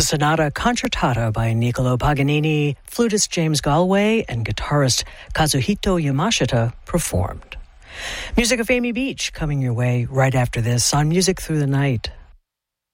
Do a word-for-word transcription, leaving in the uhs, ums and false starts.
Sonata Concertata by Niccolò Paganini, flutist James Galway, and guitarist Kazuhito Yamashita performed. Music of Amy Beach coming your way right after this on Music Through the Night.